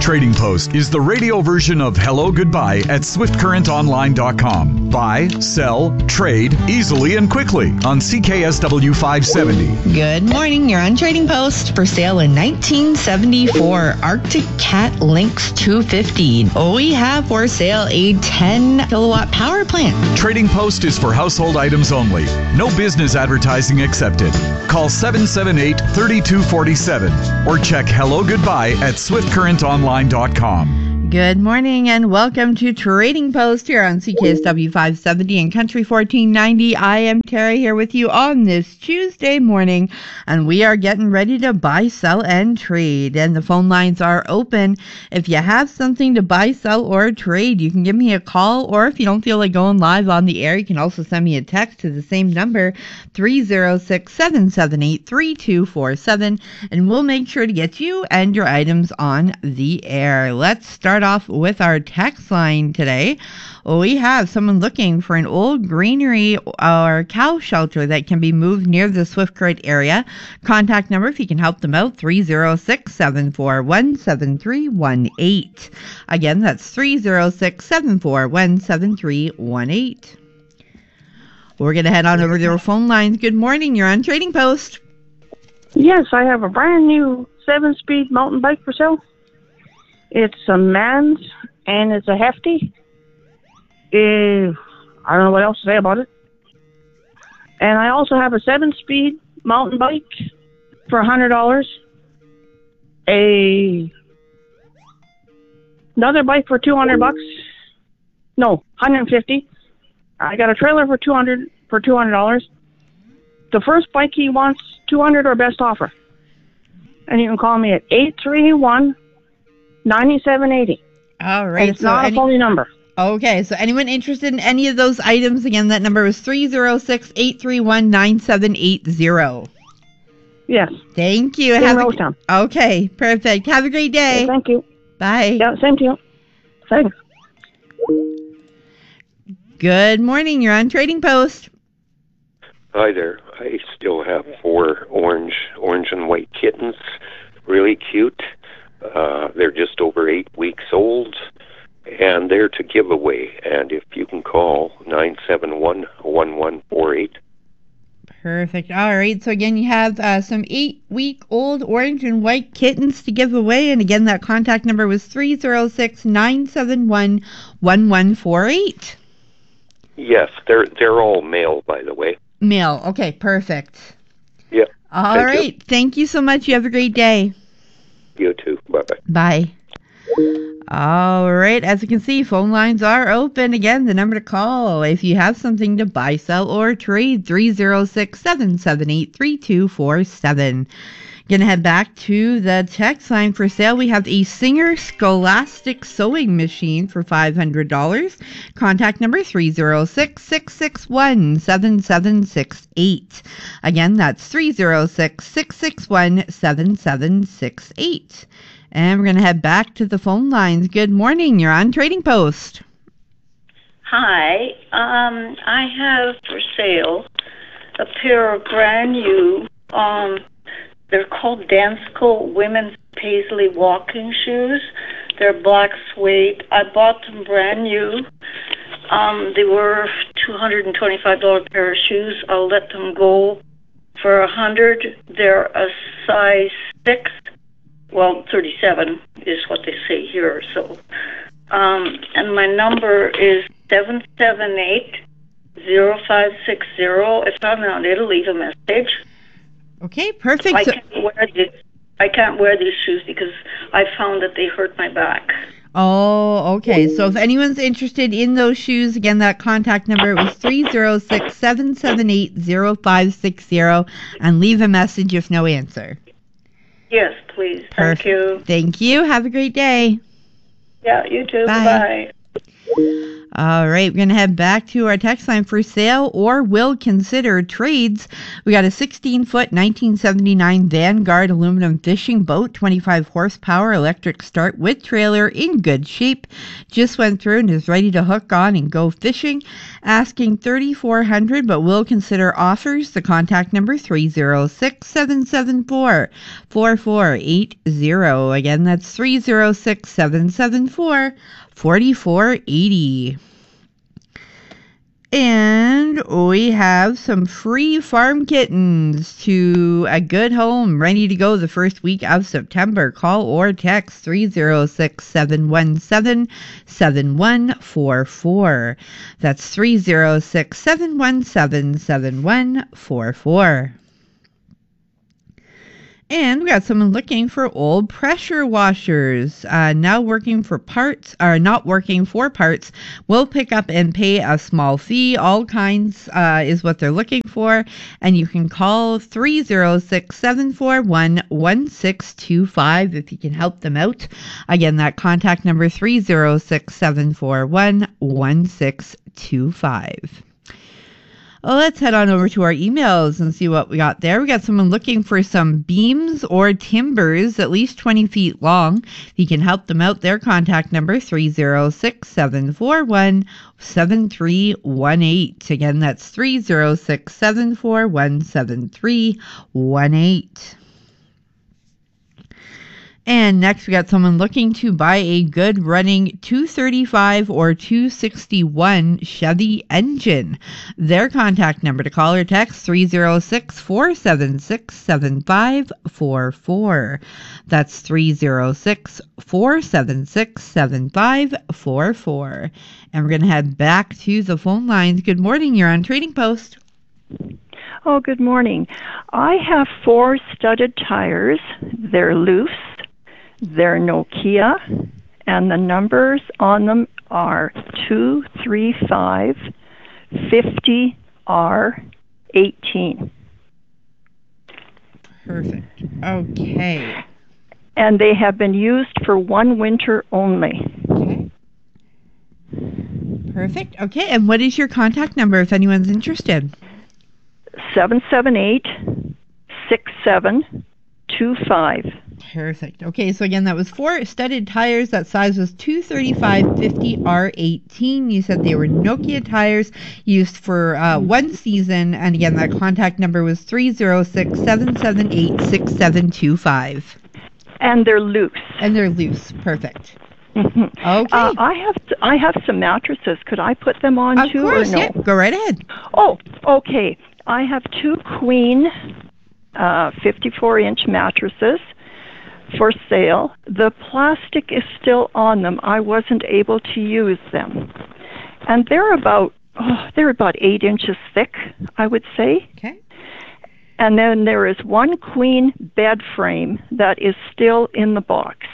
Trading Post is the radio version of Hello Goodbye at SwiftCurrentOnline.com. Buy, sell, trade easily and quickly on CKSW 570. Good morning. You're on Trading Post. For sale in 1974 Arctic Cat Lynx 250. We have for sale a 10 kilowatt power plant. Trading Post is for household items only. No business advertising accepted. Call 778-3247 or check Hello Goodbye at SwiftCurrentOnline.com. Good morning and welcome to Trading Post here on CKSW 570 and Country 1490. I am Terry here with you on this Tuesday morning, and we are getting ready to buy, sell, and trade. And the phone lines are open. If you have something to buy, sell, or trade, you can give me a call, or if you don't feel like going live on the air, you can also send me a text to the same number, 306-778-3247, and we'll make sure to get you and your items on the air. Let's start off with our text line today. We have someone looking for an old granary or cow shelter that can be moved near the Swift Current area. Contact number, if you can help them out, 306-741-7318. Again, that's 306-741-7318. We're going to head on over to our phone lines. Good morning. You're on Trading Post. Yes, I have a brand new 7-speed mountain bike for sale. It's a man's, and it's a hefty. I don't know what else to say about it. And I also have a 7-speed mountain bike for $100. Another bike for $200. No, $150. I got a trailer for $200. The first bike he wants, $200 or best offer. And you can call me at 831-9780. All right. And it's not a phony number. Okay, so anyone interested in any of those items, again, that number is 306-831-9780. Yes. Thank you. In Rosetown. Okay, perfect. Have a great day. Okay, thank you. Bye. Yeah, same to you. Thanks. Good morning. You're on Trading Post. Hi there. I still have 4 orange and white kittens. Really cute. They're just over 8 weeks old, and they're to give away. And if you can call 971-1148. Perfect. All right. So again, you have some 8-week-old orange and white kittens to give away. And again, that contact number was 306-971-1148. Yes, they're all male, by the way. Male. Okay, perfect. Yeah. All right. Thank you so much. You have a great day. You too. Bye-bye. Bye. All right. As you can see, phone lines are open. Again, the number to call if you have something to buy, sell, or trade, 306-778-3247. Going to head back to the text line for sale. We have a Singer Scholastic sewing machine for $500. Contact number 306-661-7768. Again, that's 306-661-7768. And we're going to head back to the phone lines. Good morning. You're on Trading Post. Hi. I have for sale a pair of brand new, they're called Dansko Women's Paisley walking shoes. They're black suede. I bought them brand new. They were $225 pair of shoes. I'll let them go for $100. They're a size 6. Well, 37 is what they say here. So, and my number is 778-0560. If I'm not, it'll leave a message. Okay, perfect. I can't wear these shoes because I found that they hurt my back. Oh, okay. So if anyone's interested in those shoes, again, that contact number was 306-778-0560, and leave a message if no answer. Yes, please. Perfect. Thank you. Thank you. Have a great day. Yeah, you too. Bye. Bye. All right, we're going to head back to our text line. For sale or will consider trades. We got a 16-foot 1979 Vanguard aluminum fishing boat, 25 horsepower, electric start with trailer, in good shape. Just went through and is ready to hook on and go fishing. Asking $3,400, but will consider offers. The contact number 306-774-4480. Again, that's 306-774-4480. And we have some free farm kittens to a good home ready to go the first week of September. Call or text 306-717-7144. That's 306-717-7144. And we got someone looking for old pressure washers. Now working for parts, or not working for parts. Will pick up and pay a small fee. All kinds is what they're looking for. And you can call 306-741-1625 if you can help them out. Again, that contact number 306-741-1625. Well, let's head on over to our emails and see what we got there. We got someone looking for some beams or timbers at least 20 feet long. If you can help them out, their contact number 306-741-7318. Again, that's 306-741-7318. And next, we got someone looking to buy a good running 235 or 261 Chevy engine. Their contact number to call or text 306-476-7544. That's 306-476-7544. And we're going to head back to the phone lines. Good morning. You're on Trading Post. Oh, good morning. I have 4 studded tires. They're loose. They're Nokia, and the numbers on them are 235 50R18. Perfect. Okay. And they have been used for 1 winter only. Okay. Perfect. Okay, and what is your contact number if anyone's interested? 778-6725. Perfect. Okay, so again, that was 4 studded tires. That size was 235 50R18. You said they were Nokia tires used for 1 season. And again, that contact number was 306-778-6725. And they're loose. And they're loose. Perfect. Mm-hmm. Okay. I have some mattresses. Could I put them on of too, course, or no? Yeah. Go right ahead. Oh, okay. I have 2 queen 54-inch mattresses for sale. The plastic is still on them. I wasn't able to use them. And they're about 8 inches thick, I would say. Okay. And then there is 1 queen bed frame that is still in the box.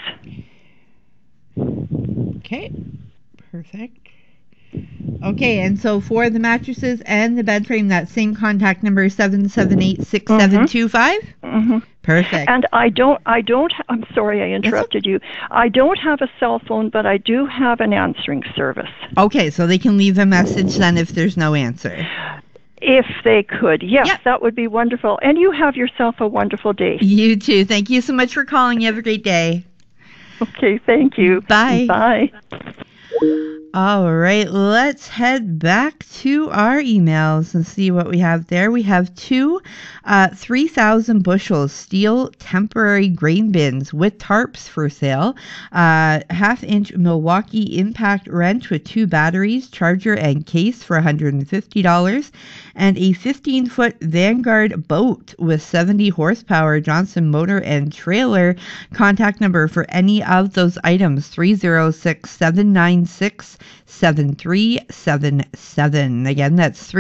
Okay. Perfect. Okay, and so for the mattresses and the bed frame, that same contact number is 778-6725? Mm-hmm. Perfect. And I'm sorry I interrupted you. I don't have a cell phone, but I do have an answering service. Okay, so they can leave a message then if there's no answer. If they could. Yes, yep. That would be wonderful. And you have yourself a wonderful day. You too. Thank you so much for calling. You have a great day. Okay, thank you. Bye. Bye. All right, let's head back to our emails and see what we have there. We have 2 3,000 bushel steel temporary grain bins with tarps for sale. 1/2-inch Milwaukee impact wrench with 2 batteries, charger, and case for $150. And a 15-foot Vanguard boat with 70 horsepower Johnson motor and trailer. Contact number for any of those items, 306-796-7377. Again, that's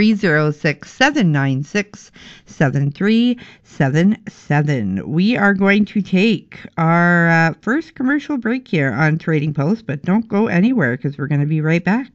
306-796-7377. We are going to take our first commercial break here on Trading Post, but don't go anywhere because we're going to be right back.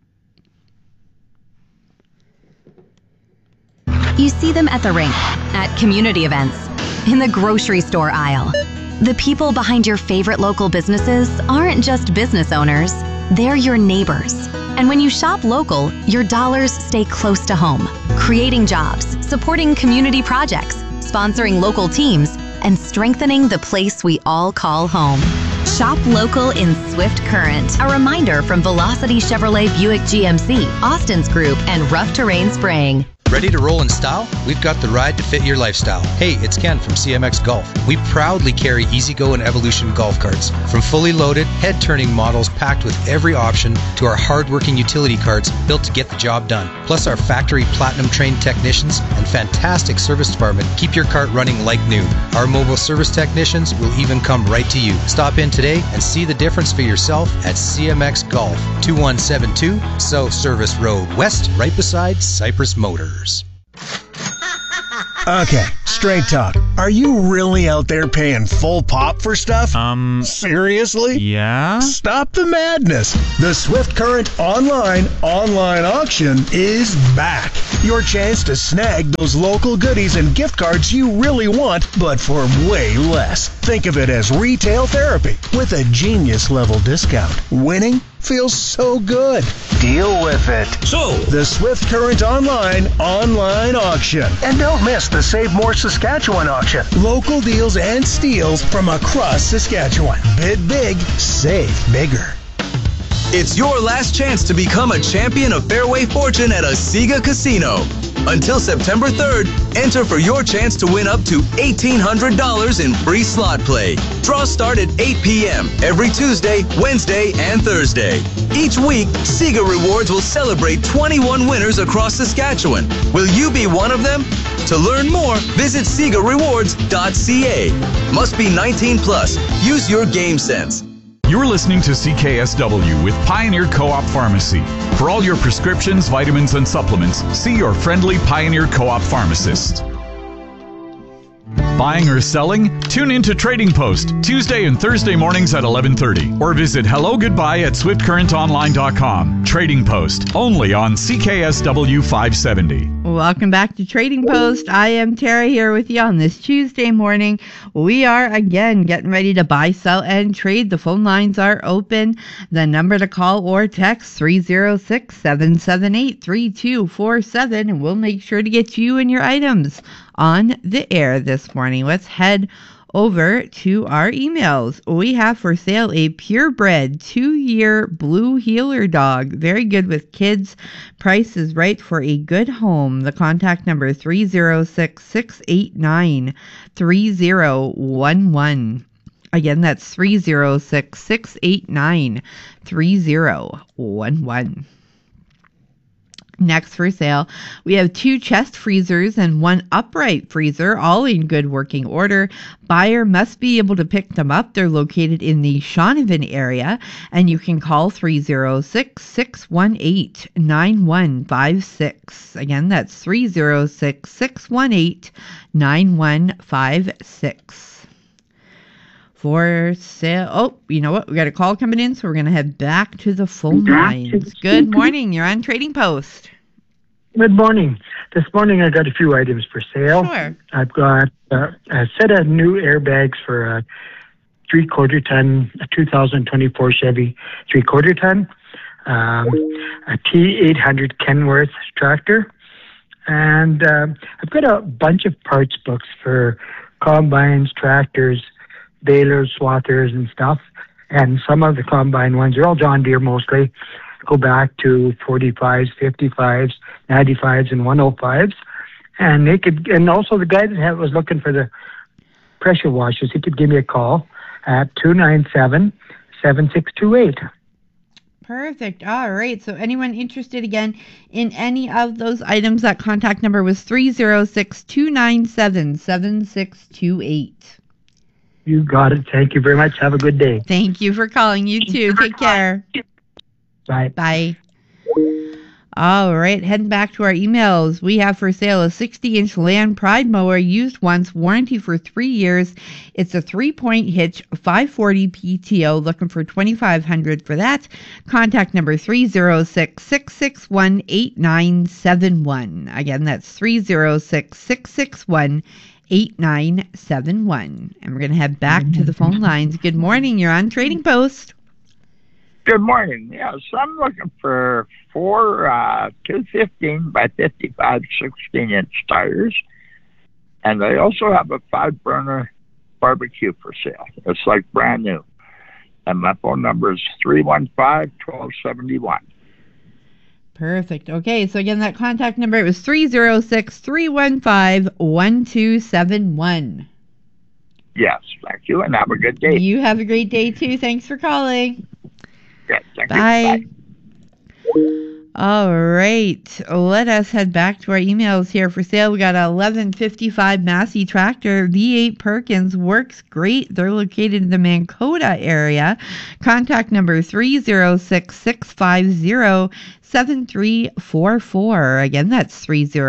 You see them at the rink, at community events, in the grocery store aisle. The people behind your favorite local businesses aren't just business owners, they're your neighbors. And when you shop local, your dollars stay close to home, creating jobs, supporting community projects, sponsoring local teams, and strengthening the place we all call home. Shop local in Swift Current. A reminder from Velocity Chevrolet Buick GMC, Austin's Group, and Rough Terrain Spraying. Ready to roll in style? We've got the ride to fit your lifestyle. Hey, it's Ken from CMX Golf. We proudly carry EasyGo and Evolution golf carts. From fully loaded, head-turning models packed with every option to our hard-working utility carts built to get the job done. Plus our factory platinum-trained technicians and fantastic service department keep your cart running like new. Our mobile service technicians will even come right to you. Stop in today and see the difference for yourself at CMX Golf, 2172 South Service Road West, right beside Cypress Motors. Okay, straight talk. Are you really out there paying full pop for stuff? Seriously? Yeah? Stop the madness. The Swift Current online auction is back. Your chance to snag those local goodies and gift cards you really want, but for way less. Think of it as retail therapy with a genius level discount. Winning feels so good. Deal with it. So, the Swift Current online auction. And don't miss the Save More Saskatchewan auction. Local deals and steals from across Saskatchewan. Bid big, save bigger. it's your last chance to become a champion of Fairway Fortune at Asiga Casino. Until September 3rd, enter for your chance to win up to $1,800 in free slot play. Draws start at 8 p.m. every Tuesday, Wednesday, and Thursday. Each week, Asiga Rewards will celebrate 21 winners across Saskatchewan. Will you be one of them? To learn more, visit SigaRewards.ca. Must be 19 plus. Use your game sense. You're listening to CKSW with Pioneer Co-op Pharmacy. For all your prescriptions, vitamins, and supplements, see your friendly Pioneer Co-op pharmacist. Buying or selling? Tune in to Trading Post, Tuesday and Thursday mornings at 11:30. Or visit hellogoodbye at swiftcurrentonline.com. Trading Post, only on CKSW 570. Welcome back to Trading Post. I am Tara here with you on this Tuesday morning. We are again getting ready to buy, sell, and trade. The phone lines are open. The number to call or text 306-778-3247, and we'll make sure to get you and your items on the air this morning. Let's head over to our emails. We have for sale a purebred 2-year blue heeler dog. Very good with kids. Price is right for a good home. The contact number 306-689-3011. Again, that's 306-689-3011. Next for sale, we have 2 chest freezers and 1 upright freezer, all in good working order. Buyer must be able to pick them up. They're located in the Shaunavon area, and you can call 306-618-9156. Again, that's 306-618-9156. For sale. Oh, you know what? We got a call coming in, so we're going to head back to the phone lines. Good morning. You're on Trading Post. Good morning. This morning I got a few items for sale. Sure. I've got a set of new airbags for a 3/4 ton, a 2024 Chevy 3/4 ton, a T800 Kenworth tractor, and I've got a bunch of parts books for combines, tractors, balers, swathers, and stuff. And some of the combine ones are all John Deere mostly. Go back to 45s, 55s, 95s, and 105s. And they could, and also the guy that was looking for the pressure washers, he could give me a call at 297-7628. Perfect. All right. So anyone interested again in any of those items, that contact number was 306-297-7628. You got it. Thank you very much. Have a good day. Thank you for calling. You too. Take care. Bye. Bye. All right. Heading back to our emails. We have for sale a 60-inch Land Pride mower, used once, warranty for 3 years. It's a 3-point hitch, 540 PTO, looking for $2,500 for that. Contact number 306-661-8971. Again, that's 306-661-8971. 8971. And we're going to head back to the phone lines. Good morning. You're on Trading Post. Good morning. Yes, I'm looking for 4 215 by 55 16-inch tires. And they also have a 5-burner barbecue for sale. It's like brand new. And my phone number is 315-1271. Perfect. Okay, so again, that contact number, it was 306-315-1271. Yes, thank you, and have a good day. You have a great day, too. Thanks for calling. Yes, thank Bye. you. Bye. All right, let us head back to our emails here for sale. We got a 1155 Massey tractor, V8 Perkins, works great. They're located in the Mankota area. Contact number 306-650-7344. Again, that's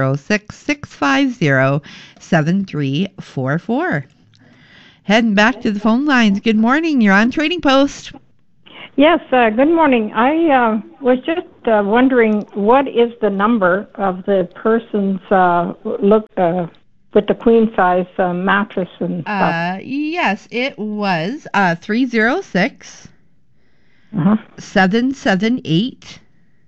306-650-7344. Heading back to the phone lines. Good morning. You're on Trading Post. Yes, good morning. I was just wondering, what is the number of the person's with the queen size mattress and stuff? Yes, it was 306 778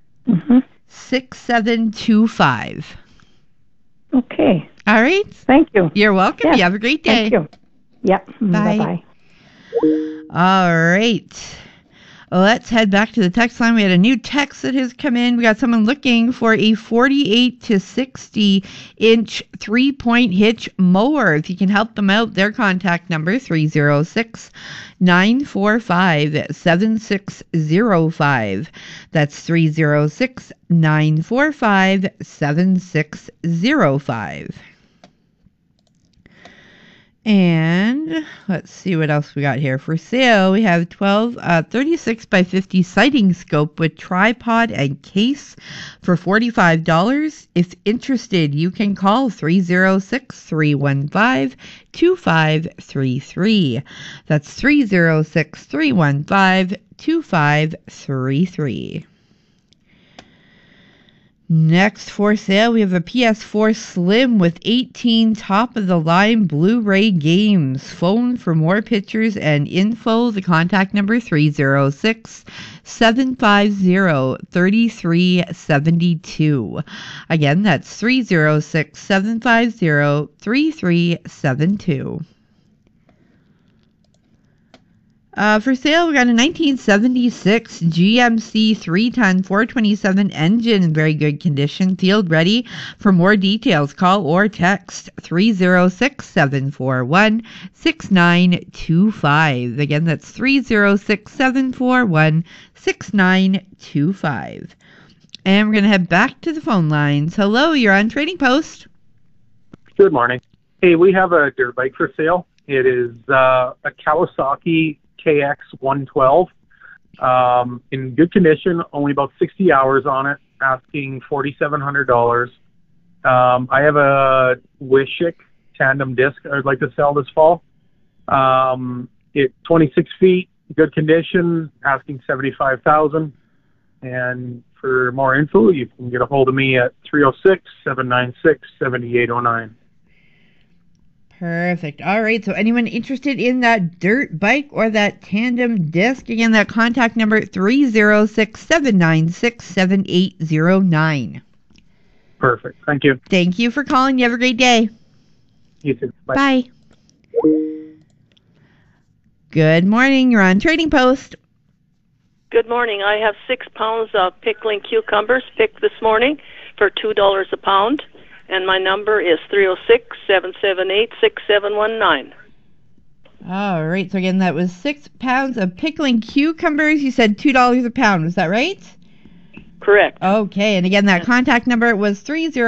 6725. Okay. All right. Thank you. You're welcome. Yes. You have a great day. Thank you. Yep. Bye. Bye-bye. All right. Let's head back to the text line. We had a new text that has come in. We got someone looking for a 48 to 60 inch 3-point hitch mower. If you can help them out, their contact number 306-945-7605. That's 306-945-7605. And let's see what else we got here for sale. We have 36 by 50 sighting scope with tripod and case for $45. If interested, you can call 306-315-2533. That's 306-315-2533. Next for sale, we have a PS4 Slim with 18 top-of-the-line Blu-ray games. Phone for more pictures and info. The contact number 306-750-3372. Again, that's 306-750-3372. For sale, we got a 1976 GMC 3-ton 427 engine in very good condition, field ready. For more details, call or text 306-741-6925. Again, that's 306-741-6925. And we're going to head back to the phone lines. Hello, you're on Trading Post. Good morning. Hey, we have a dirt bike for sale. It is a Kawasaki KX 112 in good condition, only about 60 hours on it, asking $4,700. I have a Wishick tandem disc I'd like to sell this fall. It's 26 feet, good condition, asking $75,000. And for more info, you can get a hold of me at 306-796-7809. Perfect. All right. So anyone interested in that dirt bike or that tandem disc, again, that contact number 306-796-7809. Perfect. Thank you. Thank you for calling. You have a great day. You too. Bye. Bye. Good morning. You're on Trading Post. Good morning. I have 6 pounds of pickling cucumbers picked this morning for $2 a pound. And my number is 306-778-6719. All right. So again, that was 6 pounds of pickling cucumbers. You said $2 a pound. Was that right? Correct. Okay. And again, that contact number was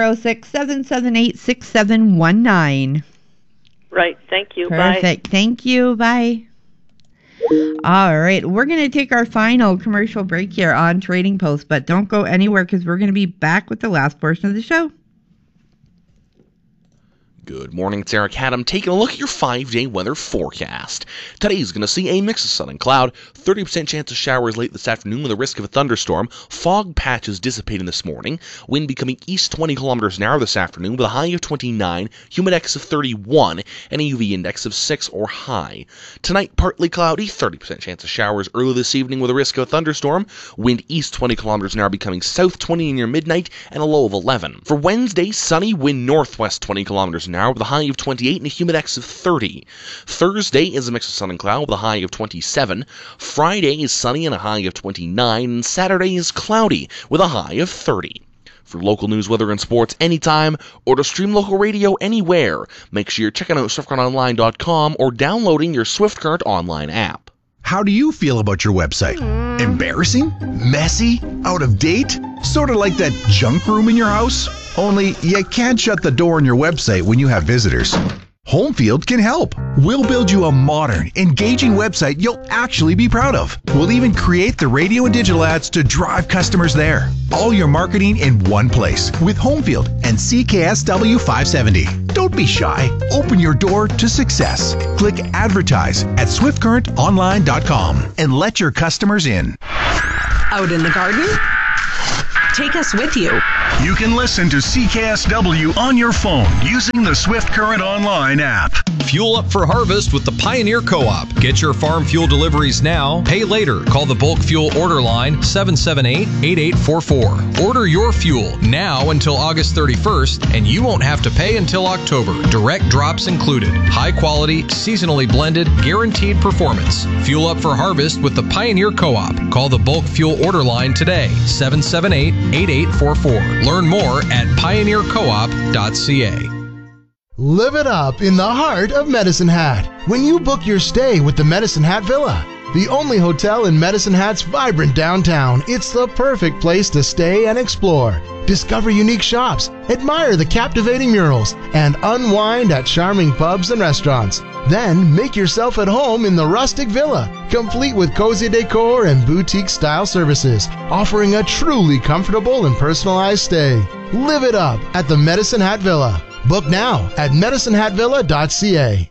306-778-6719. Right. Thank you. Perfect. Bye. Thank you. Bye. All right. We're going to take our final commercial break here on Trading Post, but don't go anywhere because we're going to be back with the last portion of the show. Good morning, it's Eric Haddam taking a look at your 5-day weather forecast. Today's going to see a mix of sun and cloud, 30% chance of showers late this afternoon with a risk of a thunderstorm, fog patches dissipating this morning, wind becoming east 20 kilometers an hour this afternoon with a high of 29, humidex of 31, and a UV index of 6 or high. Tonight, partly cloudy, 30% chance of showers early this evening with a risk of a thunderstorm, wind east 20 kilometers an hour becoming south 20 near midnight, and a low of 11. For Wednesday, sunny, wind northwest 20 kilometers an hour with a high of 28 and a humidex of 30. Thursday is a mix of sun and cloud with a high of 27. Friday is sunny and a high of 29. And Saturday is cloudy with a high of 30. For local news, weather, and sports anytime, or to stream local radio anywhere, make sure you're checking out SwiftCurrentOnline.com or downloading your Swift Current Online app. How do you feel about your website? Embarrassing? Messy? Out of date? Sort of like that junk room in your house? Only you can't shut the door on your website when you have visitors. Homefield can help. We'll build you a modern, engaging website you'll actually be proud of. We'll even create the radio and digital ads to drive customers there. All your marketing in one place with Homefield and CKSW 570. Don't be shy. Open your door to success. Click Advertise at SwiftCurrentOnline.com and let your customers in. Out in the garden? Take us with you. You can listen to CKSW on your phone using the Swift Current Online app. Fuel up for harvest with the Pioneer Co-op. Get your farm fuel deliveries now. Pay later. Call the bulk fuel order line 778-8844. Order your fuel now until August 31st, and you won't have to pay until October. Direct drops included. High quality, seasonally blended, guaranteed performance. Fuel up for harvest with the Pioneer Co-op. Call the bulk fuel order line today, 778-8844. Learn more at pioneercoop.ca. Live it up in the heart of Medicine Hat when you book your stay with the Medicine Hat Villa. The only hotel in Medicine Hat's vibrant downtown, it's the perfect place to stay and explore. Discover unique shops, admire the captivating murals, and unwind at charming pubs and restaurants. Then make yourself at home in the rustic villa, complete with cozy decor and boutique-style services, offering a truly comfortable and personalized stay. Live it up at the Medicine Hat Villa. Book now at medicinehatvilla.ca.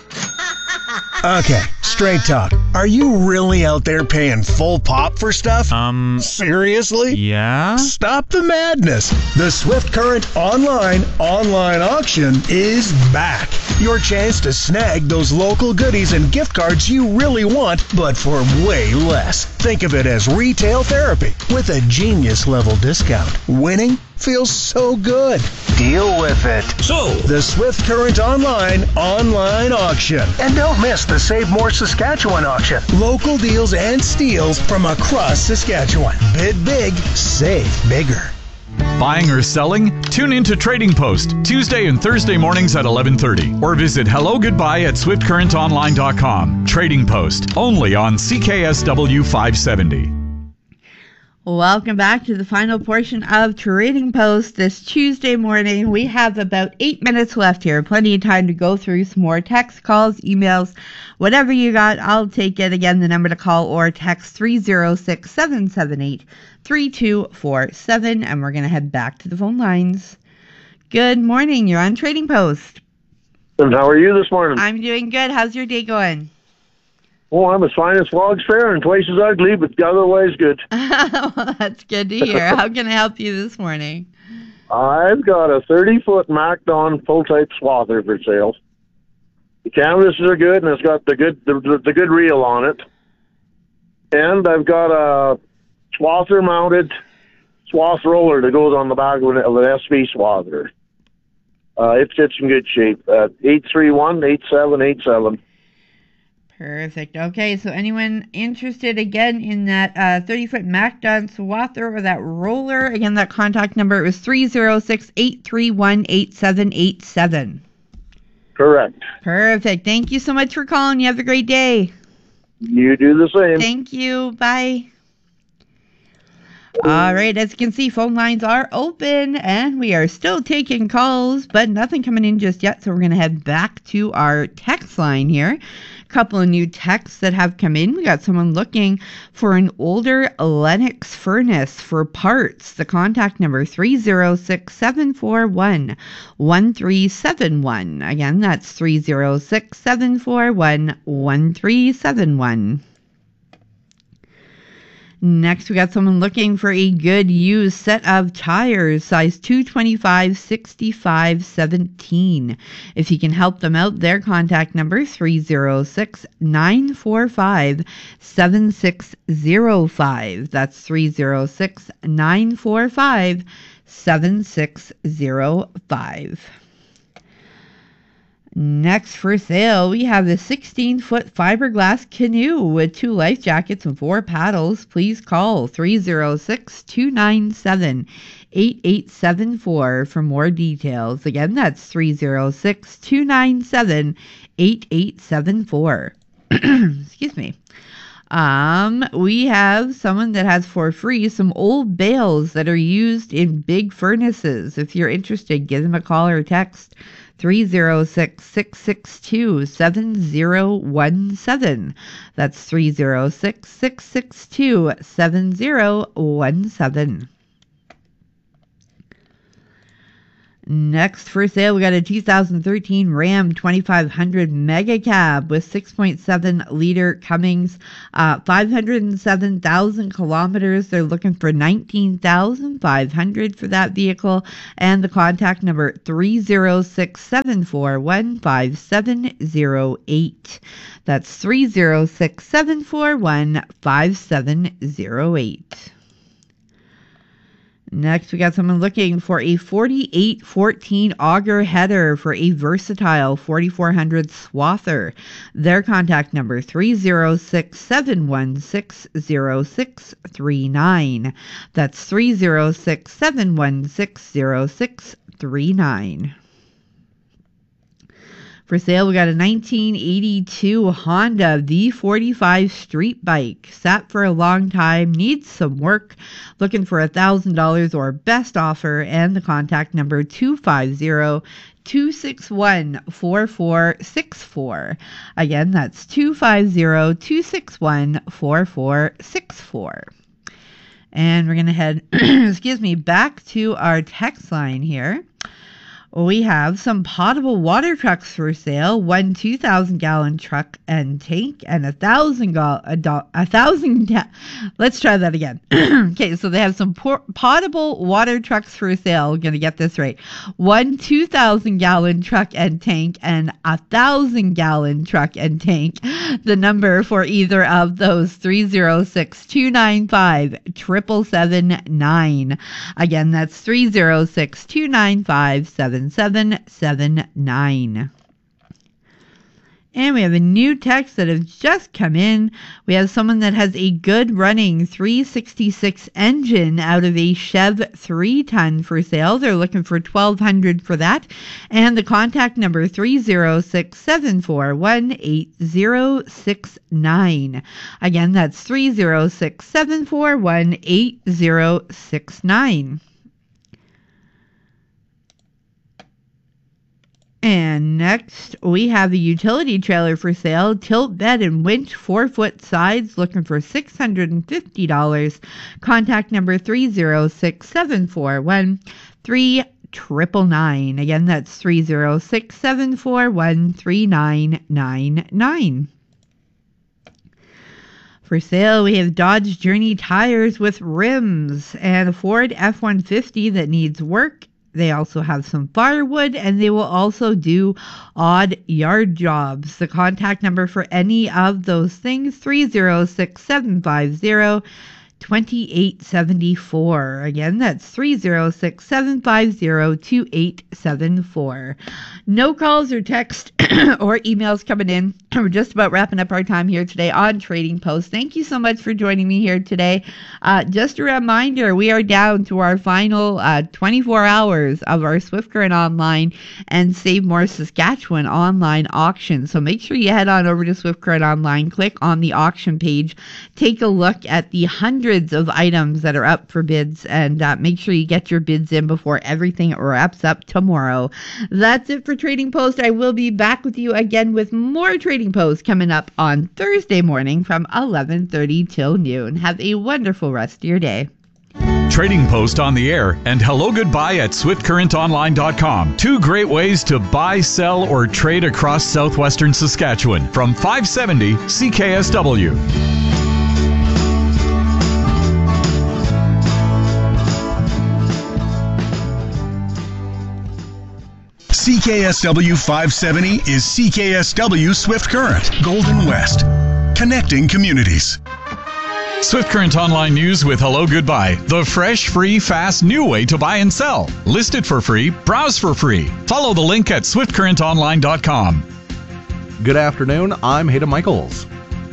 Okay, straight talk. Are you really out there paying full pop for stuff? Seriously? Yeah? Stop the madness. The Swift Current Online auction is back. Your chance to snag those local goodies and gift cards you really want, but for way less. Think of it as retail therapy with a genius level discount. Winning feels so good. Deal with it. So, the Swift Current Online auction. And don't miss the Save More Saskatchewan auction. Local deals and steals from across Saskatchewan. Bid big, save bigger. Buying or selling? Tune in to Trading Post Tuesday and Thursday mornings at 11:30 or visit hellogoodbye at SwiftCurrentOnline.com. Trading Post, only on CKSW 570. Welcome back to the final portion of Trading Post this Tuesday morning. We have about 8 minutes left here. Plenty of time to go through some more text, calls, emails, whatever you got, I'll take it. Again, the number to call or text 306-778-3247, and we're going to head back to the phone lines. Good morning. You're on Trading Post. And how are you this morning? I'm doing good. How's your day going? Oh, I'm as fine as Flog's Fair and twice as ugly, but otherwise good. Well, that's good to hear. How can I help you this morning? I've got a 30-foot Macdon full-type swather for sale. The canvases are good, and it's got the good reel on it. And I've got a swather-mounted swath roller that goes on the back of an SV swather. It's in good shape. 831-8787. Perfect. Okay, so anyone interested again in that 30-foot Macdon swather or that roller? Again, that contact number was 306-831-8787. Correct. Perfect. Thank you so much for calling. You have a great day. You do the same. Thank you. Bye. All right, as you can see, phone lines are open, and we are still taking calls, but nothing coming in just yet, so we're going to head back to our text line here. Couple of new texts that have come in. We got someone looking for an older Lennox furnace for parts. The contact number 306-741-1371. Again, that's 306-741-1371. Next, we got someone looking for a good used set of tires, size 225, 65, 17. If you can help them out, their contact number 306-945-7605. That's 306-945-7605. Next for sale, we have the 16-foot fiberglass canoe with 2 life jackets and 4 paddles. Please call 306-297-8874 for more details. Again, that's 306-297-8874. Excuse me. We have someone that has for free some old bales that are used in big furnaces. If you're interested, give them a call or text. 306-662-7017. That's 306-662-7017. Next for sale, we got a 2013 Ram 2500 Mega Cab with 6.7 liter Cummins, 507,000 kilometers. They're looking for $19,500 for that vehicle, and the contact number 306-741-5708. That's 306-741-5708. Next, we got someone looking for a 4814 auger header for a versatile 4400 swather. Their contact number 306-716-0639. That's 306-716-0639. For sale, we got a 1982 Honda V45 street bike. Sat for a long time, needs some work, looking for $1,000 or best offer, and the contact number 250-261-4464. Again, that's 250-261-4464. And we're going to head, back to our text line here. We have some potable water trucks for sale. One 2,000-gallon truck and tank, and 1,000. Let's try that again. Okay, so they have some potable water trucks for sale. We're gonna get this right. One 2,000-gallon truck and tank, and 1,000-gallon truck and tank. The number for either of those 306-295-7779. Again, that's 306-295-7779. 7779. And we have a new text that has just come in. We have someone that has a good running 366 engine out of a Chev 3-ton for sale. They're looking for $1,200 for that. And the contact number 306-741-8069. Again, that's 306-741-8069. And next, we have a utility trailer for sale, tilt bed and winch, 4-foot sides, looking for $650. Contact number 306-741-3999. Again, that's 306-741-3999. For sale, we have Dodge Journey tires with rims and a Ford F-150 that needs work. They also have some firewood, and they will also do odd yard jobs. The contact number for any of those things, 306-750-2874. Again, that's 306-750-2874. No calls or text or emails coming in. We're just about wrapping up our time here today on Trading Post. Thank you so much for joining me here today. Just a reminder, we are down to our final 24 hours of our Swift Current Online and Save More Saskatchewan online auction. So make sure you head on over to Swift Current Online, click on the auction page, take a look at the hundreds of items that are up for bids, and make sure you get your bids in before everything wraps up tomorrow. That's it for Trading Post. I will be back back with you again with more Trading Post coming up on Thursday morning from 11:30 till noon. Have a wonderful rest of your day. Trading Post on the air and hello goodbye at swiftcurrentonline.com. Two great ways to buy, sell, or trade across southwestern Saskatchewan from 570 CKSW. CKSW 570 is CKSW Swift Current, Golden West, connecting communities. Swift Current Online News with Hello Goodbye, the fresh, free, fast, new way to buy and sell. List it for free, browse for free. Follow the link at swiftcurrentonline.com. Good afternoon, I'm Hayden Michaels.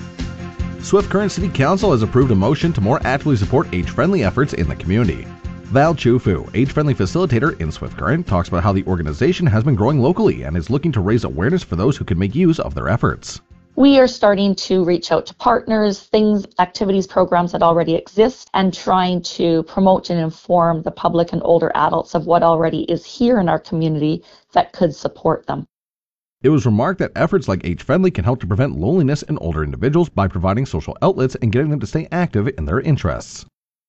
Swift Current City Council has approved a motion to more actively support age-friendly efforts in the community. Val Chufu, age-friendly facilitator in Swift Current, talks about how the organization has been growing locally and is looking to raise awareness for those who can make use of their efforts. We are starting to reach out to partners, activities, programs that already exist, and trying to promote and inform the public and older adults of what already is here in our community that could support them. It was remarked that efforts like Age Friendly can help to prevent loneliness in older individuals by providing social outlets and getting them to stay active in their interests.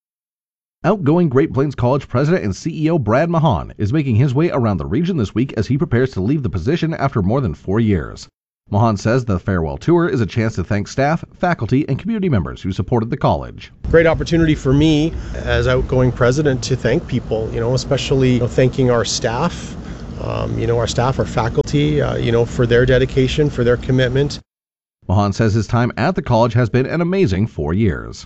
Outgoing Great Plains College President and CEO Brad Mahan is making his way around the region this week as he prepares to leave the position after more than 4 years. Mahan says the farewell tour is a chance to thank staff, faculty, and community members who supported the college. Great opportunity for me as outgoing president to thank people, especially thanking our staff, our faculty, for their dedication, for their commitment. Mahan says his time at the college has been an amazing 4 years.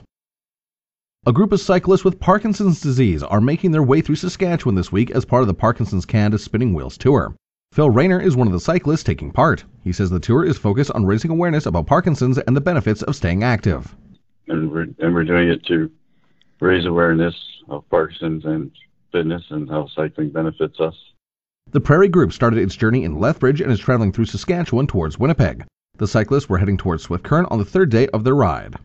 A group of cyclists with Parkinson's disease are making their way through Saskatchewan this week as part of the Parkinson's Canada Spinning Wheels Tour. Phil Rayner is one of the cyclists taking part. He says the tour is focused on raising awareness about Parkinson's and the benefits of staying active. And we're doing it to raise awareness of Parkinson's and fitness and how cycling benefits us. The Prairie Group started its journey in Lethbridge and is traveling through Saskatchewan towards Winnipeg. The cyclists were heading towards Swift Current on the third day of their ride.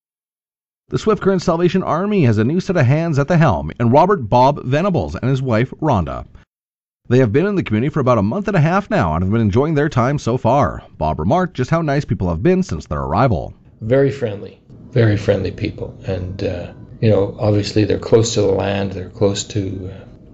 The Swift Current Salvation Army has a new set of hands at the helm in Robert Bob Venables and his wife Rhonda. They have been in the community for about a month and a half now and have been enjoying their time so far. Bob remarked just how nice people have been since their arrival. Very friendly people. And, obviously they're close to the land, they're close to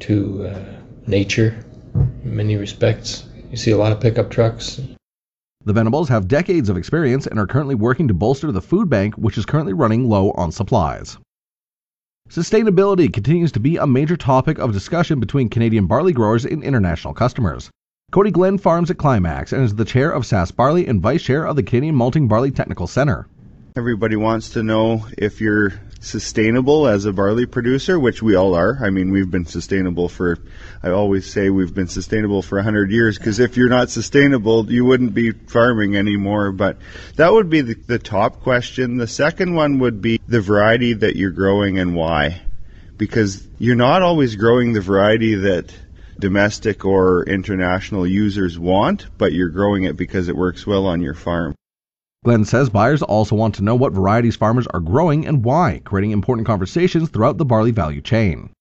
nature in many respects. You see a lot of pickup trucks. The Venables have decades of experience and are currently working to bolster the food bank, which is currently running low on supplies. Sustainability continues to be a major topic of discussion between Canadian barley growers and international customers. Cody Glenn farms at Climax and is the chair of SAS Barley and vice chair of the Canadian Malting Barley Technical Centre. Everybody wants to know if you're sustainable as a barley producer, which we all are. I mean, we've been sustainable I always say we've been sustainable for 100 years, because if you're not sustainable, you wouldn't be farming anymore. But that would be the top question. The second one would be the variety that you're growing and why. Because you're not always growing the variety that domestic or international users want, but you're growing it because it works well on your farm. Glenn says buyers also want to know what varieties farmers are growing and why, creating important conversations throughout the barley value chain.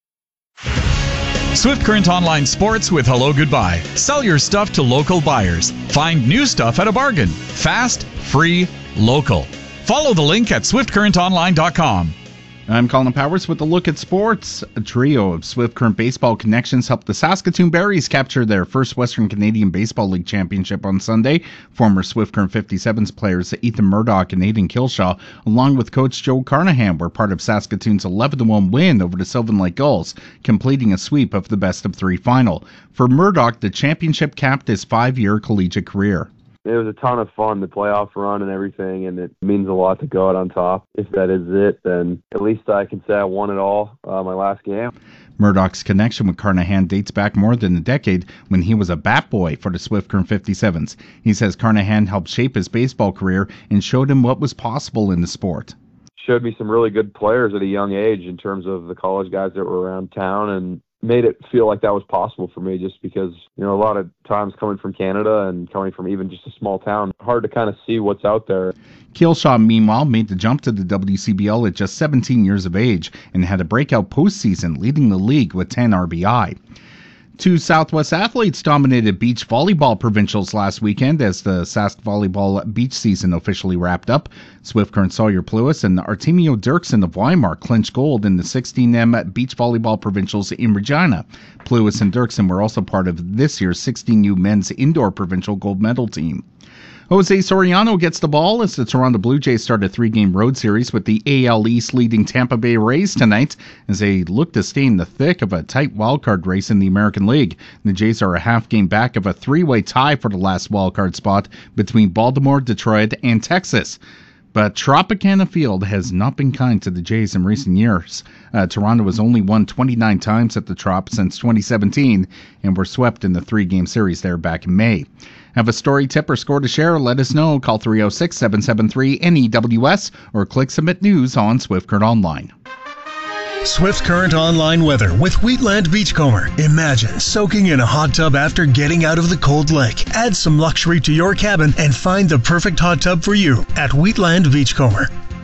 Swift Current Online Sports with Hello Goodbye. Sell your stuff to local buyers. Find new stuff at a bargain. Fast, free, local. Follow the link at swiftcurrentonline.com. I'm Colin Powers with a look at sports. A trio of Swift Current baseball connections helped the Saskatoon Berries capture their first Western Canadian Baseball League championship on Sunday. Former Swift Current 57s players Ethan Murdoch and Aidan Kilshaw, along with coach Joe Carnahan, were part of Saskatoon's 11-1 win over the Sylvan Lake Gulls, completing a sweep of the best-of-3 final. For Murdoch, the championship capped his 5-year collegiate career. It was a ton of fun, the playoff run and everything, and it means a lot to go out on top. If that is it, then at least I can say I won it all my last game. Murdoch's connection with Carnahan dates back more than a decade when he was a bat boy for the Swift Current 57s. He says Carnahan helped shape his baseball career and showed him what was possible in the sport. Showed me some really good players at a young age in terms of the college guys that were around town, and made it feel like that was possible for me, just because, a lot of times coming from Canada and coming from even just a small town, hard to kind of see what's out there. Kilshaw, meanwhile, made the jump to the WCBL at just 17 years of age and had a breakout postseason, leading the league with 10 RBI. Two Southwest athletes dominated beach volleyball provincials last weekend as the Sask volleyball beach season officially wrapped up. Swift Current Sawyer Pluis and Artemio Dirksen of Weimar clinched gold in the 16M beach volleyball provincials in Regina. Pluis and Dirksen were also part of this year's 16U men's indoor provincial gold medal team. Jose Soriano gets the ball as the Toronto Blue Jays start a 3-game road series with the AL East leading Tampa Bay Rays tonight as they look to stay in the thick of a tight wildcard race in the American League. The Jays are a half game back of a 3-way tie for the last wildcard spot between Baltimore, Detroit, and Texas. But Tropicana Field has not been kind to the Jays in recent years. Toronto has only won 29 times at the Trop since 2017 and were swept in the 3-game series there back in May. Have a story, tip, or score to share? Let us know. Call 306-773-NEWS or click Submit News on Swift Current Online. Swift Current Online weather with Wheatland Beachcomber. Imagine soaking in a hot tub after getting out of the cold lake. Add some luxury to your cabin and find the perfect hot tub for you at Wheatland Beachcomber.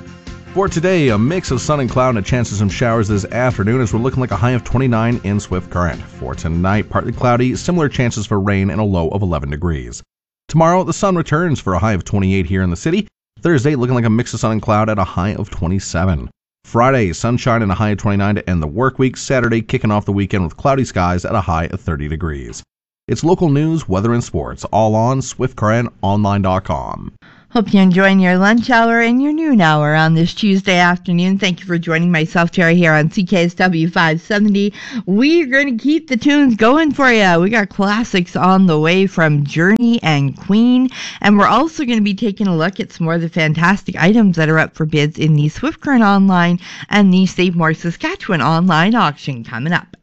For today, a mix of sun and cloud and a chance of some showers this afternoon as we're looking like a high of 29 in Swift Current. For tonight, partly cloudy, similar chances for rain and a low of 11 degrees. Tomorrow, the sun returns for a high of 28 here in the city. Thursday, looking like a mix of sun and cloud at a high of 27. Friday, sunshine and a high of 29 to end the work week. Saturday, kicking off the weekend with cloudy skies at a high of 30 degrees. It's local news, weather, and sports, all on SwiftCurrentOnline.com. Hope you're enjoying your lunch hour and your noon hour on this Tuesday afternoon. Thank you for joining myself, Terry, here on CKSW 570. We're going to keep the tunes going for you. We got classics on the way from Journey and Queen. And we're also going to be taking a look at some more of the fantastic items that are up for bids in the Swift Current Online and the Save More Saskatchewan online auction coming up.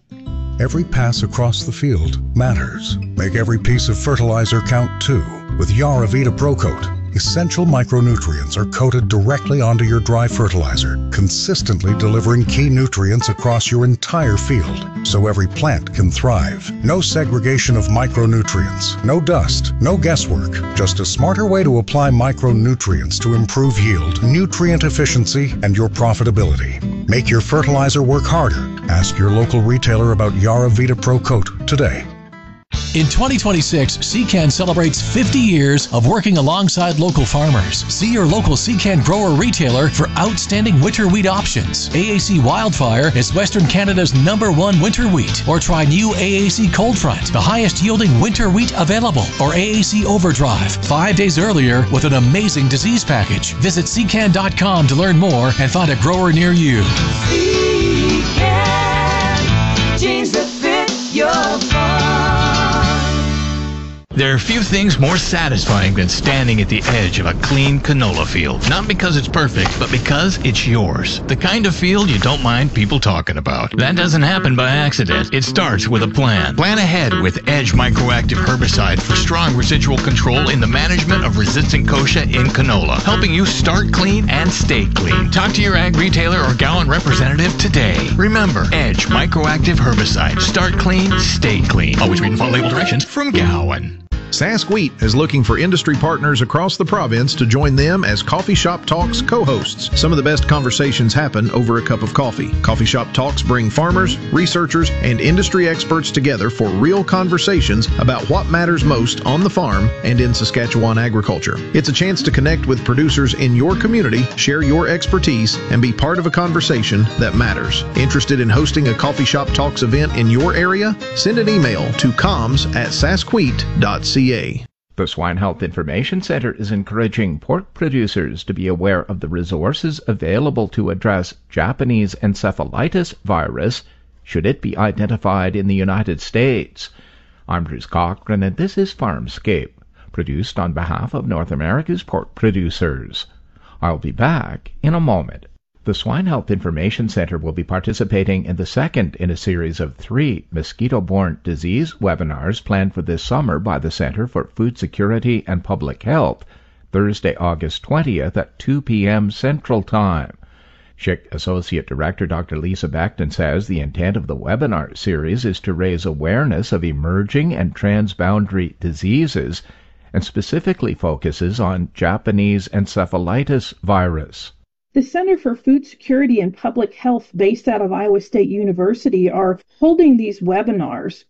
Every pass across the field matters. Make every piece of fertilizer count too. With Yaravita Pro Coat, essential micronutrients are coated directly onto your dry fertilizer, consistently delivering key nutrients across your entire field, so every plant can thrive. No segregation of micronutrients, no dust, no guesswork, just a smarter way to apply micronutrients to improve yield, nutrient efficiency, and your profitability. Make your fertilizer work harder. Ask your local retailer about Yaravita Pro Coat today. In 2026, CCAN celebrates 50 years of working alongside local farmers. See your local CCAN grower retailer for outstanding winter wheat options. AAC Wildfire is Western Canada's #1 winter wheat. Or try new AAC Cold Front, the highest yielding winter wheat available. Or AAC Overdrive, 5 days earlier with an amazing disease package. Visit CCAN.com to learn more and find a grower near you. CCAN, jeans that fit your farm. There are few things more satisfying than standing at the edge of a clean canola field. Not because it's perfect, but because it's yours. The kind of field you don't mind people talking about. That doesn't happen by accident. It starts with a plan. Plan ahead with Edge Microactive Herbicide for strong residual control in the management of resistant kochia in canola, helping you start clean and stay clean. Talk to your ag retailer or Gowan representative today. Remember, Edge Microactive Herbicide. Start clean, stay clean. Always read and follow label directions from Gowan. Sask Wheat is looking for industry partners across the province to join them as Coffee Shop Talks co-hosts. Some of the best conversations happen over a cup of coffee. Coffee Shop Talks bring farmers, researchers, and industry experts together for real conversations about what matters most on the farm and in Saskatchewan agriculture. It's a chance to connect with producers in your community, share your expertise, and be part of a conversation that matters. Interested in hosting a Coffee Shop Talks event in your area? Send an email to comms@saskwheat.ca. The Swine Health Information Center is encouraging pork producers to be aware of the resources available to address Japanese encephalitis virus should it be identified in the United States. I'm Bruce Cochran, and this is Farmscape, produced on behalf of North America's pork producers. I'll be back in a moment. The Swine Health Information Center will be participating in the second in a series of 3 mosquito-borne disease webinars planned for this summer by the Center for Food Security and Public Health, Thursday, August 20th at 2 p.m. Central Time. SHIC Associate Director Dr. Lisa Beckton says the intent of the webinar series is to raise awareness of emerging and transboundary diseases and specifically focuses on Japanese encephalitis virus. The Center for Food Security and Public Health, based out of Iowa State University, are holding these webinars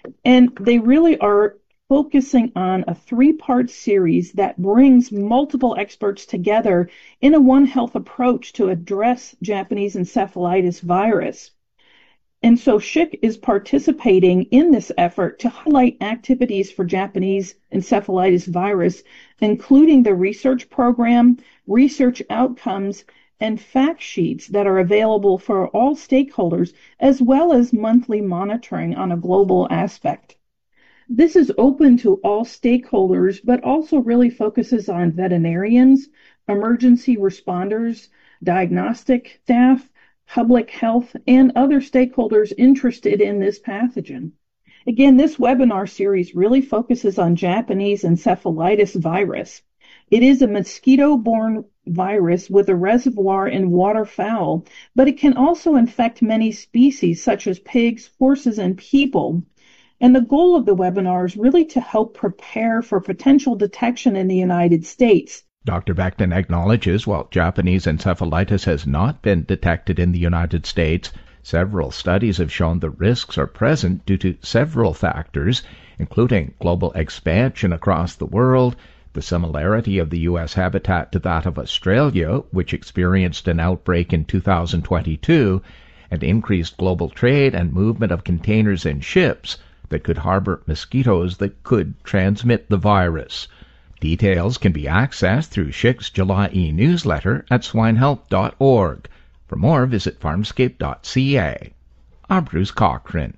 And they really are focusing on a 3-part series that brings multiple experts together in a One Health approach to address Japanese encephalitis virus. And so SHIC is participating in this effort to highlight activities for Japanese encephalitis virus, including the research program, research outcomes, and fact sheets that are available for all stakeholders, as well as monthly monitoring on a global aspect. This is open to all stakeholders, but also really focuses on veterinarians, emergency responders, diagnostic staff, public health, and other stakeholders interested in this pathogen. Again, this webinar series really focuses on Japanese encephalitis virus. It is a mosquito-borne virus with a reservoir in waterfowl, but it can also infect many species such as pigs, horses, and people. And the goal of the webinar is really to help prepare for potential detection in the United States. Dr. Beckton acknowledges while Japanese encephalitis has not been detected in the United States, several studies have shown the risks are present due to several factors, including global expansion across the world, the similarity of the U.S. habitat to that of Australia, which experienced an outbreak in 2022, and increased global trade and movement of containers and ships that could harbor mosquitoes that could transmit the virus. Details can be accessed through SHIC's July e-newsletter at swinehealth.org. For more, visit farmscape.ca. I'm Bruce Cochran.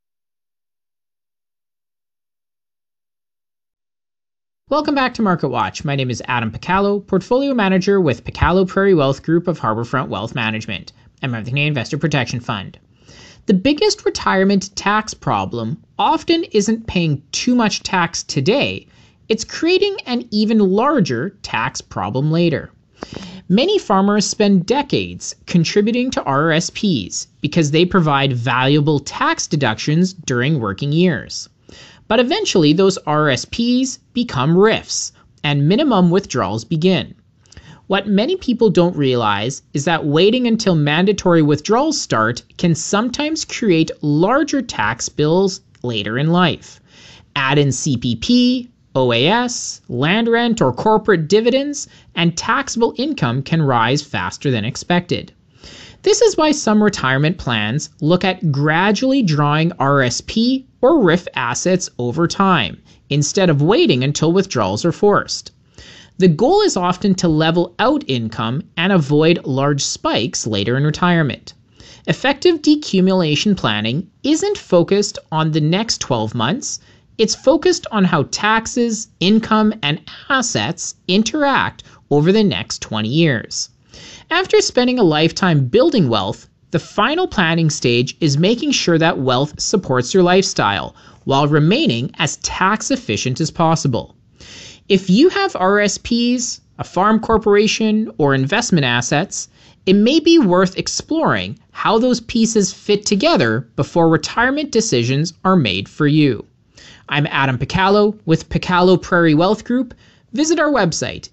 Welcome back to Market Watch. My name is Adam Picallo, Portfolio Manager with Picallo Prairie Wealth Group of Harbourfront Wealth Management. I'm of the Canadian Investor Protection Fund. The biggest retirement tax problem often isn't paying too much tax today. It's creating an even larger tax problem later. Many farmers spend decades contributing to RRSPs because they provide valuable tax deductions during working years. But eventually those RRSPs become RIFs and minimum withdrawals begin. What many people don't realize is that waiting until mandatory withdrawals start can sometimes create larger tax bills later in life. Add in CPP, OAS, land rent, or corporate dividends, and taxable income can rise faster than expected. This is why some retirement plans look at gradually drawing RSP or RIF assets over time, instead of waiting until withdrawals are forced. The goal is often to level out income and avoid large spikes later in retirement. Effective decumulation planning isn't focused on the next 12 months, it's focused on how taxes, income, and assets interact over the next 20 years. After spending a lifetime building wealth, the final planning stage is making sure that wealth supports your lifestyle while remaining as tax efficient as possible. If you have RSPs, a farm corporation, or investment assets, it may be worth exploring how those pieces fit together before retirement decisions are made for you. I'm Adam Picallo with Picallo Prairie Wealth Group. Visit our website,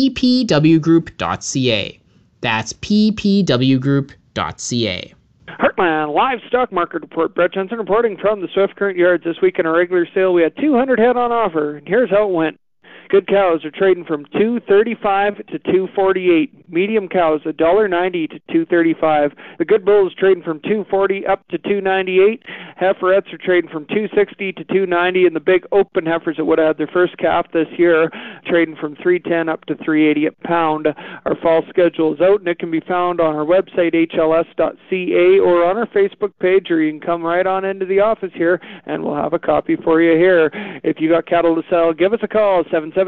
ppwgroup.ca. That's ppwgroup.ca. Heartland Livestock Market Report. Brett Jensen reporting from the Swift Current Yards. This week in our regular sale, we had 200 head on offer, and here's how it went. Good cows are trading from $2.35 to $2.48. Medium cows $1.90 to $2.35. The good bulls trading from $2.40 up to $2.98. Heiferettes are trading from $2.60 to $2.90, and the big open heifers that would have had their first calf this year trading from $3.10 up to $3.80 a pound. Our fall schedule is out, and it can be found on our website hls.ca or on our Facebook page, or you can come right on into the office here, and we'll have a copy for you here. If you got cattle to sell, give us a call,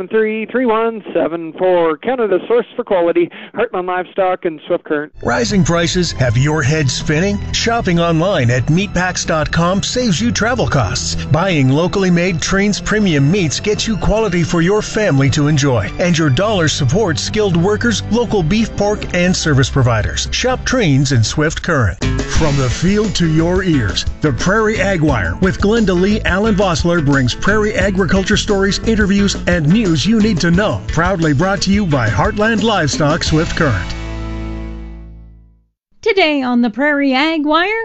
773-3174. Canada's source for quality, Heartland Livestock and Swift Current. Rising prices have your head spinning? Shopping online at meatpacks.com saves you travel costs. Buying locally made Trains premium meats gets you quality for your family to enjoy. And your dollar supports skilled workers, local beef, pork, and service providers. Shop Trains in Swift Current. From the field to your ears, the Prairie Ag Wire with Glenda Lee Allen Vossler brings prairie agriculture stories, interviews, and news you need to know. Proudly brought to you by Heartland Livestock Swift Current. Today on the Prairie Ag Wire,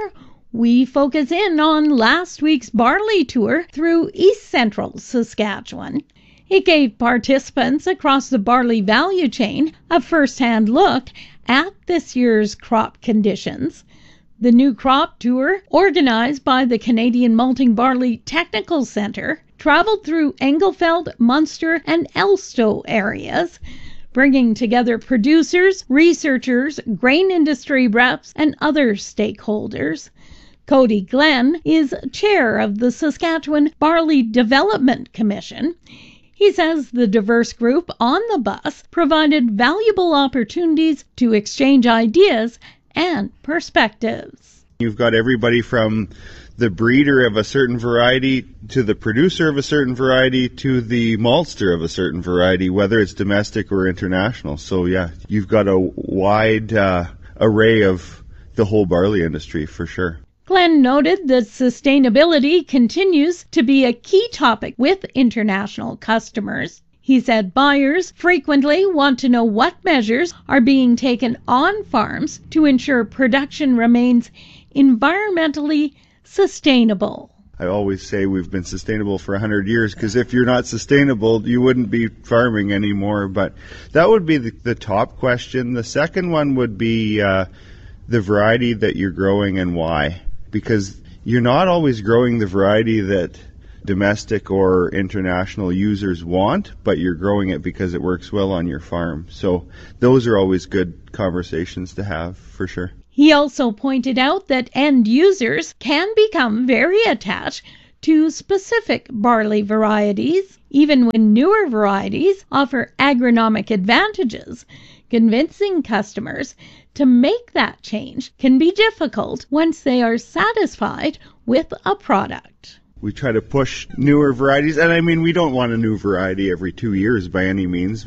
We focus in on last week's barley tour through East Central Saskatchewan. It gave participants across the barley value chain a first-hand look at this year's crop conditions. The new crop tour, organized by the Canadian Malting Barley Technical Centre, traveled through Engelfeld, Munster, and Elstow areas, bringing together producers, researchers, grain industry reps, and other stakeholders. Cody Glenn is chair of the Saskatchewan Barley Development Commission. He says the diverse group on the bus provided valuable opportunities to exchange ideas and perspectives. You've got everybody from the breeder of a certain variety to the producer of a certain variety to the maltster of a certain variety, whether it's domestic or international. So yeah, you've got a wide array of the whole barley industry for sure. Glenn noted that sustainability continues to be a key topic with international customers. He said buyers frequently want to know what measures are being taken on farms to ensure production remains environmentally sustainable. I always say we've been sustainable for 100 years, because if you're not sustainable, you wouldn't be farming anymore. But that would be the top question. The second one would be the variety that you're growing and why. Because you're not always growing the variety that domestic or international users want, but you're growing it because it works well on your farm. So those are always good conversations to have, for sure. He also pointed out that end users can become very attached to specific barley varieties, even when newer varieties offer agronomic advantages. Convincing customers to make that change can be difficult once they are satisfied with a product. We try to push newer varieties, and I mean, we don't want a new variety every 2 years by any means,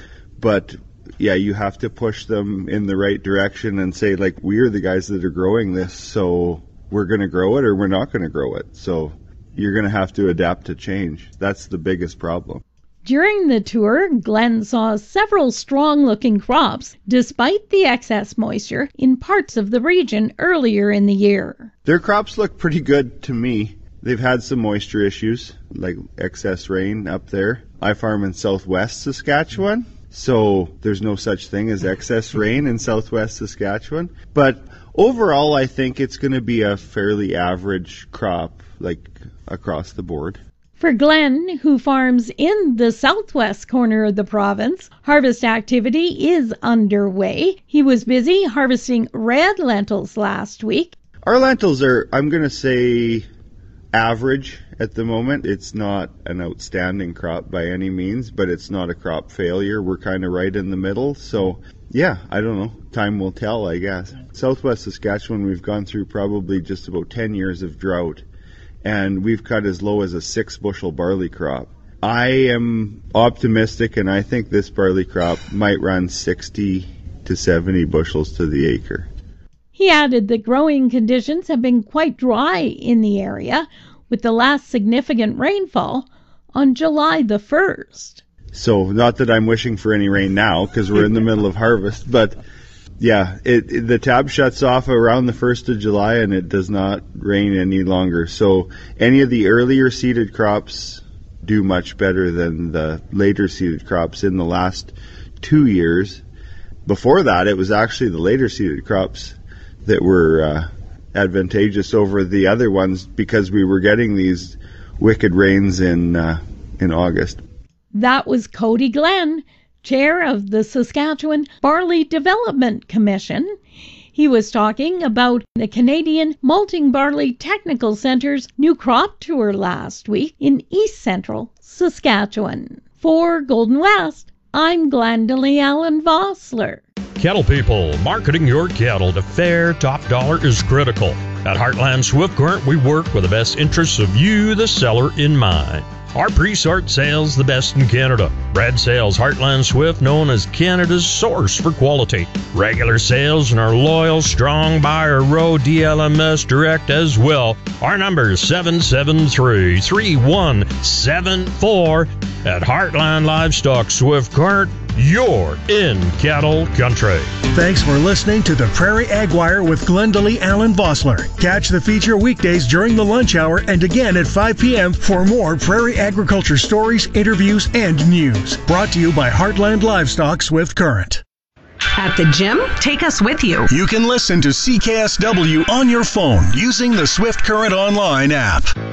but yeah, you have to push them in the right direction and say, like, we're the guys that are growing this, so we're going to grow it or we're not going to grow it. So you're going to have to adapt to change. That's the biggest problem. During the tour, Glenn saw several strong-looking crops despite the excess moisture in parts of the region earlier in the year. Their crops look pretty good to me. They've had some moisture issues, like excess rain up there. I farm in southwest Saskatchewan, so there's no such thing as excess rain in southwest Saskatchewan. But overall, I think it's going to be a fairly average crop, like across the board. For Glenn, who farms in the southwest corner of the province, harvest activity is underway. He was busy harvesting red lentils last week. Our lentils are, I'm going to say, average at the moment. It's not an outstanding crop by any means, but it's not a crop failure. We're kind of right in the middle. So, yeah, I don't know. Time will tell, I guess. Southwest Saskatchewan, we've gone through probably just about 10 years of drought, and we've cut as low as a 6-bushel barley crop. I am optimistic, and I think this barley crop might run 60 to 70 bushels to the acre. He added that growing conditions have been quite dry in the area, with the last significant rainfall on July the 1st. So, not that I'm wishing for any rain now, because we're in the middle of harvest, but yeah, the tab shuts off around the 1st of July, and it does not rain any longer. So any of the earlier seeded crops do much better than the later seeded crops in the last 2 years. Before that, it was actually the later seeded crops that were advantageous over the other ones, because we were getting these wicked rains in August. That was Cody Glenn, chair of the Saskatchewan Barley Development Commission. He was talking about the Canadian Malting Barley Technical Centre's new crop tour last week in East Central Saskatchewan. For Golden West, I'm Glendalee Allen Vossler. Cattle people, marketing your cattle to fair top dollar is critical. At Heartland Swift Current, we work with the best interests of you, the seller, in mind. Our pre-sort sales the best in Canada. Bred sales Heartland Swift, known as Canada's source for quality. Regular sales and our loyal, strong buyer row DLMS direct as well. Our number is 773-3174 at Heartland Livestock Swift Current. You're in cattle country. Thanks for listening to the Prairie Ag Wire with Glendalee Allen Vossler. Catch the feature weekdays during the lunch hour and again at 5 p.m. for more prairie agriculture stories, interviews, and news. Brought to you by Heartland Livestock Swift Current. At the gym, take us with you. You can listen to CKSW on your phone using the Swift Current Online app.